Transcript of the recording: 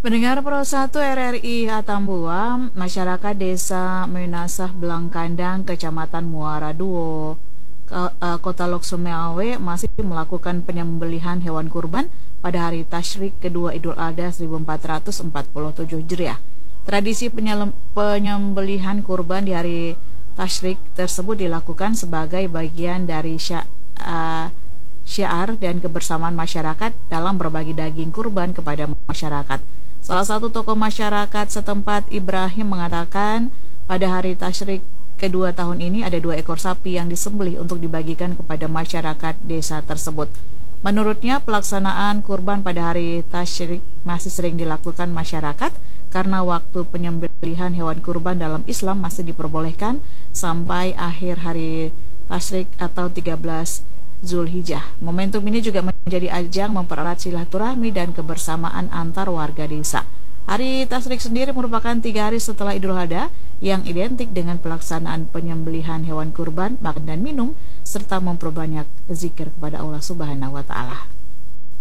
Pendengar Pro 1 RRI Atambua, masyarakat desa Menasah Belangkandang, Kecamatan Muara Duo, Kota Lok Sumewawe masih melakukan penyembelihan hewan kurban pada hari Tasyrik kedua Idul Adha 1447 Hijriah. Tradisi penyembelihan kurban di hari Tasyrik tersebut dilakukan sebagai bagian dari syiar dan kebersamaan masyarakat dalam berbagi daging kurban kepada masyarakat. Salah satu tokoh masyarakat setempat, Ibrahim, mengatakan pada hari Tasyrik kedua tahun ini ada 2 ekor sapi yang disembelih untuk dibagikan kepada masyarakat desa tersebut. Menurutnya, pelaksanaan kurban pada hari Tasyrik masih sering dilakukan masyarakat karena waktu penyembelihan hewan kurban dalam Islam masih diperbolehkan sampai akhir hari Tasyrik atau 13 Zulhijjah. Momentum ini juga menjadi ajang mempererat silaturahmi dan kebersamaan antar warga desa. Hari Tasyrik sendiri merupakan 3 hari setelah Idul Adha yang identik dengan pelaksanaan penyembelihan hewan kurban, makan dan minum, serta memperbanyak zikir kepada Allah Subhanahu wa Ta'ala.